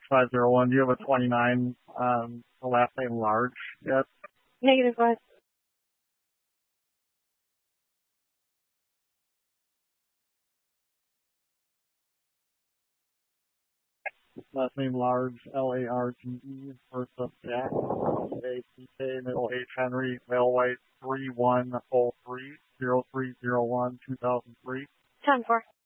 6501. Do you have a 29 the last name Large yet? Negative, go ahead. Last name Large, Large, first of Jack, A-C-K, middle H Henry, male white, 3103-0301-2003. 10-4.